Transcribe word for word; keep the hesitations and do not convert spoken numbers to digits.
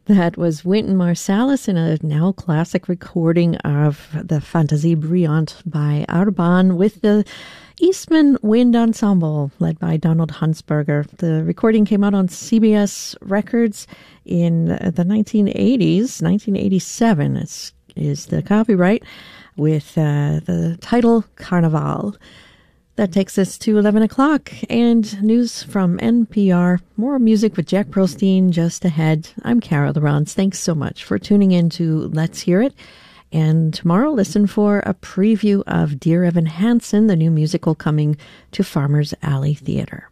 That was Wynton Marsalis in a now classic recording of the Fantasie Brillante by Arban with the Eastman Wind Ensemble, led by Donald Huntsberger. The recording came out on C B S Records in the nineteen eighties. nineteen eighty-seven is, is the copyright, with uh, the title Carnaval. That takes us to eleven o'clock, and news from N P R. More music with Jack Pearlstein just ahead. I'm Carol Durrance. Thanks so much for tuning in to Let's Hear It. And tomorrow, listen for a preview of Dear Evan Hansen, the new musical coming to Farmers Alley Theater.